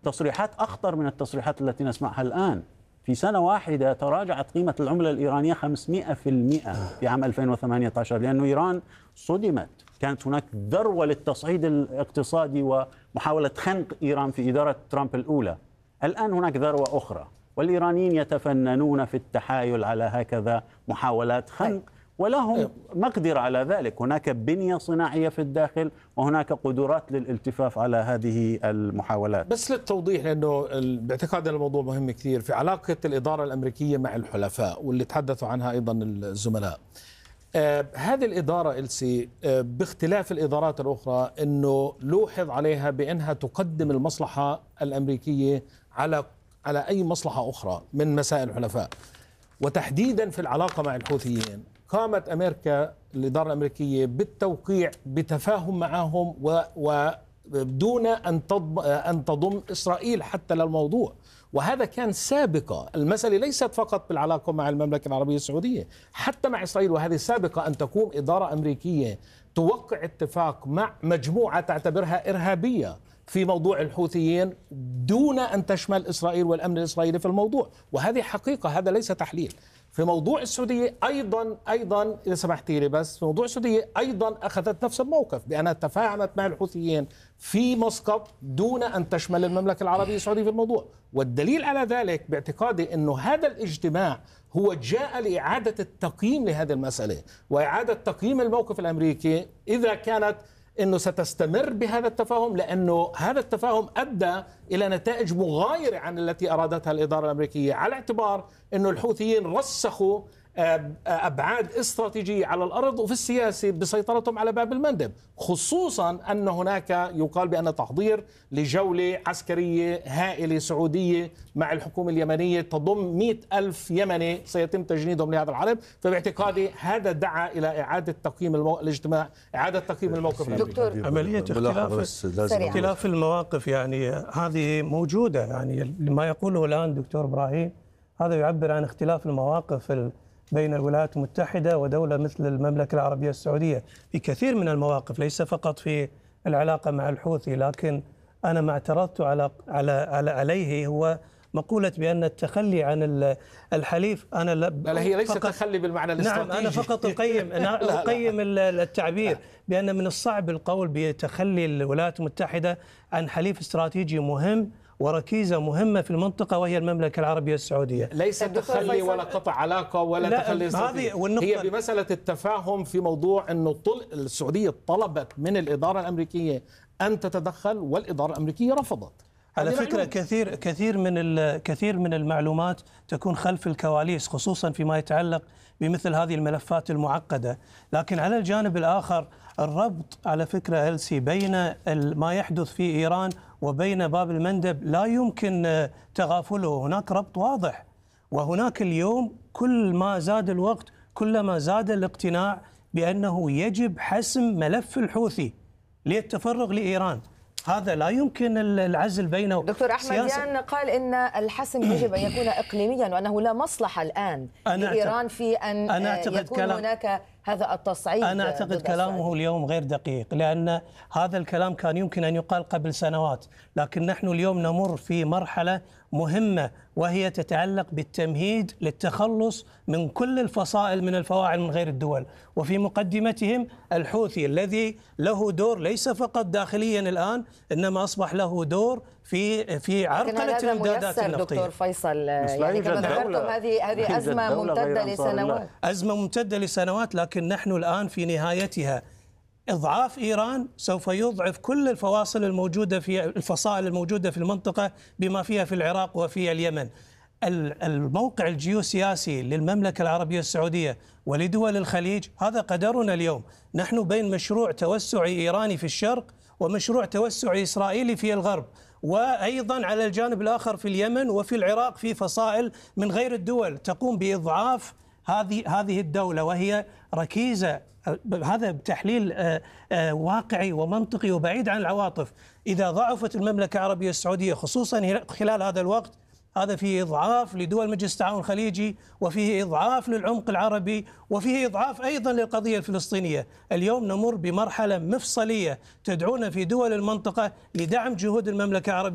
تصريحات أخطر من التصريحات التي نسمعها الآن. في سنة واحدة تراجعت قيمة العملة الإيرانية 500% في عام 2018، لأن إيران صدمت. كانت هناك ذروة للتصعيد الاقتصادي ومحاولة خنق إيران في إدارة ترامب الأولى. الآن هناك ذروة أخرى، والإيرانيين يتفننون في التحايل على هكذا محاولات خنق، ولهم مقدرة على ذلك. هناك بنية صناعية في الداخل، وهناك قدرات للالتفاف على هذه المحاولات. بس للتوضيح، لأنه باعتقادنا الموضوع مهم كثير في علاقة الإدارة الأمريكية مع الحلفاء، واللي تحدثوا عنها أيضا الزملاء. هذه الإدارة إلسي باختلاف الإدارات الأخرى أنه لوحظ عليها بأنها تقدم المصلحة الأمريكية على أي مصلحة أخرى من مسائل الحلفاء، وتحديدا في العلاقة مع الحوثيين. قامت أمريكا الإدارة الأمريكية بالتوقيع بتفاهم معهم ودون أن تضم إسرائيل حتى للموضوع، وهذا كان سابقة. المسألة ليست فقط بالعلاقة مع المملكة العربية السعودية، حتى مع إسرائيل، وهذه سابقة أن تقوم إدارة أمريكية توقع اتفاق مع مجموعة تعتبرها إرهابية في موضوع الحوثيين دون أن تشمل إسرائيل والأمن الإسرائيلي في الموضوع، وهذه حقيقة، هذا ليس تحليل. في موضوع السعودية أيضا إذا سمحت لي، بس في موضوع السعودية أيضا أخذت نفس الموقف بأنها تفاهمت مع الحوثيين في مسقط دون أن تشمل المملكة العربية السعودية في الموضوع. والدليل على ذلك باعتقادي أنه هذا الاجتماع هو جاء لإعادة التقييم لهذه المسألة، وإعادة تقييم الموقف الأمريكي إذا كانت أنه ستستمر بهذا التفاهم، لأنه هذا التفاهم أدى إلى نتائج مغايرة عن التي أرادتها الإدارة الأمريكية، على اعتبار أنه الحوثيين رسخوا أبعاد استراتيجية على الأرض وفي السياسة بسيطرتهم على باب المندب، خصوصا أن هناك يقال بأن تحضير لجولة عسكرية هائلة سعودية مع الحكومة اليمنية تضم 100,000 يمني سيتم تجنيدهم لهذا الحرب. فباعتقادي هذا دعا إلى إعادة تقييم الاجتماع، إعادة تقييم الموقف الأمريكي. عملية اختلاف المواقف يعني هذه موجودة، يعني ما يقوله الآن دكتور إبراهيم هذا يعبر عن اختلاف المواقف بين الولايات المتحدة ودولة مثل المملكة العربية السعودية في كثير من المواقف، ليس فقط في العلاقة مع الحوثي. لكن أنا ما اعترضت عليه هو مقولة بأن التخلي عن الحليف. أنا لا هي ليست تخلي بالمعنى الاستراتيجي. نعم، أنا فقط أقيم التعبير بأن من الصعب القول بتخلي الولايات المتحدة عن حليف استراتيجي مهم وركيزة مهمة في المنطقة وهي المملكة العربية السعودية. ليس تخلي ولا قطع علاقة ولا تخلي استراتيجي، هي بمسألة التفاهم في موضوع أنه السعودية طلبت من الإدارة الأمريكية أن تتدخل والإدارة الأمريكية رفضت. على فكرة كثير من المعلومات تكون خلف الكواليس، خصوصا فيما يتعلق بمثل هذه الملفات المعقدة. لكن على الجانب الآخر الربط على فكرة إلسي بين ما يحدث في إيران وبين باب المندب لا يمكن تغافله. هناك ربط واضح، وهناك اليوم كل ما زاد الوقت كلما زاد الاقتناع بأنه يجب حسم ملف الحوثي للتفرغ لإيران. هذا لا يمكن العزل بينه. دكتور أحمديان قال إن الحسم يجب أن يكون إقليميا، وأنه لا مصلحة الآن لإيران في أن يكون هناك هذا التصعيد. أنا أعتقد كلامه اليوم غير دقيق، لأن هذا الكلام كان يمكن أن يقال قبل سنوات، لكن نحن اليوم نمر في مرحلة مهمة وهي تتعلق بالتمهيد للتخلص من كل الفصائل من الفواعل من غير الدول، وفي مقدمتهم الحوثي الذي له دور ليس فقط داخليا الآن، إنما أصبح له دور في عرقلة الإمدادات النفطية. دكتور فيصل، يعني كما ذكرتم هذه أزمة ممتدة لسنوات. أزمة ممتدة لسنوات، لكن نحن الآن في نهايتها. إضعاف إيران سوف يضعف كل الفصائل الموجودة في المنطقة بما فيها في العراق وفي اليمن. الموقع الجيوسياسي للمملكة العربية السعودية ولدول الخليج هذا قدرنا اليوم. نحن بين مشروع توسعي إيراني في الشرق ومشروع توسعي إسرائيلي في الغرب، وأيضا على الجانب الآخر في اليمن وفي العراق في فصائل من غير الدول تقوم بإضعاف هذه الدولة، وهي ركيزة. هذا تحليل واقعي ومنطقي وبعيد عن العواطف. إذا ضعفت المملكة العربية السعودية خصوصا خلال هذا الوقت، هذا فيه إضعاف لدول مجلس التعاون الخليجي، وفيه إضعاف للعمق العربي، وفيه إضعاف أيضا للقضية الفلسطينية. اليوم نمر بمرحلة مفصلية تدعونا في دول المنطقة لدعم جهود المملكة العربية